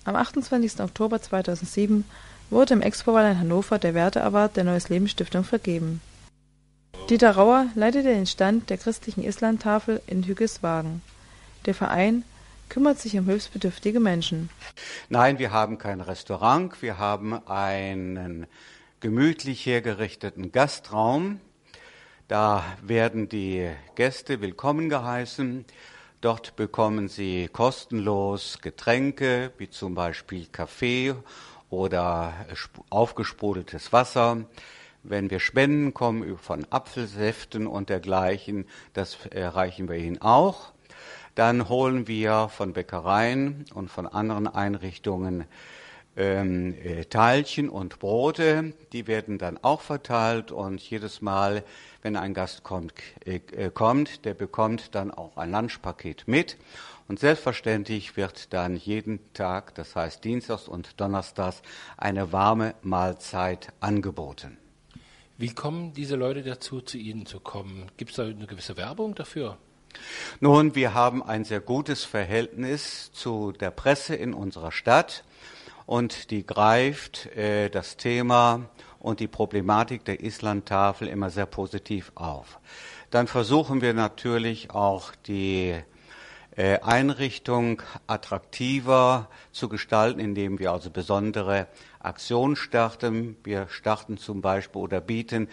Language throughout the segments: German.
Am 28. Oktober 2007 wurde im Expo-Wall in Hannover der Werte-Award der Neues Leben Stiftung vergeben. Dieter Rauer leitete den Stand der christlichen Islandtafel in Hüggelswagen. Der Verein kümmert sich um hilfsbedürftige Menschen. Nein, wir haben kein Restaurant, wir haben einen gemütlich hergerichteten Gastraum. Da werden die Gäste willkommen geheißen. Dort bekommen sie kostenlos Getränke, wie zum Beispiel Kaffee oder aufgesprudeltes Wasser. Wenn wir Spenden kommen von Apfelsäften und dergleichen, das erreichen wir ihnen auch. Dann holen wir von Bäckereien und von anderen Einrichtungen Teilchen und Brote, die werden dann auch verteilt und jedes Mal, wenn ein Gast kommt, der bekommt dann auch ein Lunchpaket mit und selbstverständlich wird dann jeden Tag, das heißt Dienstags und Donnerstags, eine warme Mahlzeit angeboten. Wie kommen diese Leute dazu, zu Ihnen zu kommen? Gibt es da eine gewisse Werbung dafür? Nun, wir haben ein sehr gutes Verhältnis zu der Presse in unserer Stadt. Und die greift das Thema und die Problematik der Islandtafel immer sehr positiv auf. Dann versuchen wir natürlich auch die Einrichtung attraktiver zu gestalten, indem wir also besondere Aktionen starten. Wir starten zum Beispiel oder bieten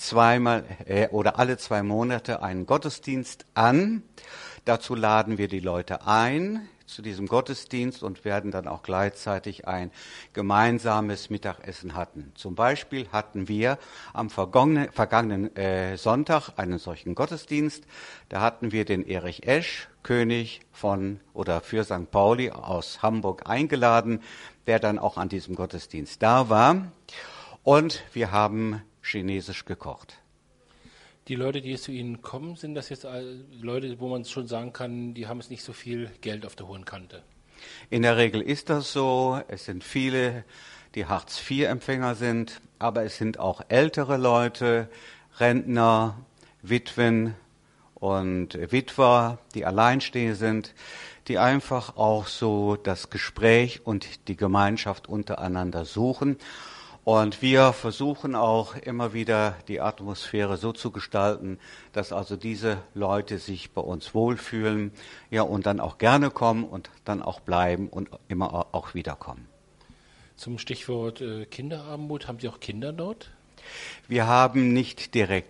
alle 2 Monate einen Gottesdienst an. Dazu laden wir die Leute ein zu diesem Gottesdienst und werden dann auch gleichzeitig ein gemeinsames Mittagessen hatten. Zum Beispiel hatten wir am vergangenen Sonntag einen solchen Gottesdienst. Da hatten wir den Erich Esch, König für St. Pauli aus Hamburg eingeladen, der dann auch an diesem Gottesdienst da war. Und wir haben chinesisch gekocht. Die Leute, die jetzt zu Ihnen kommen, sind das jetzt Leute, wo man schon sagen kann, die haben es nicht so viel Geld auf der hohen Kante? In der Regel ist das so. Es sind viele, die Hartz-IV-Empfänger sind, aber es sind auch ältere Leute, Rentner, Witwen und Witwer, die alleinstehend sind, die einfach auch so das Gespräch und die Gemeinschaft untereinander suchen. Und wir versuchen auch immer wieder die Atmosphäre so zu gestalten, dass also diese Leute sich bei uns wohlfühlen, ja, und dann auch gerne kommen und dann auch bleiben und immer auch wiederkommen. Zum Stichwort Kinderarmut, haben Sie auch Kinder dort? Wir haben nicht direkt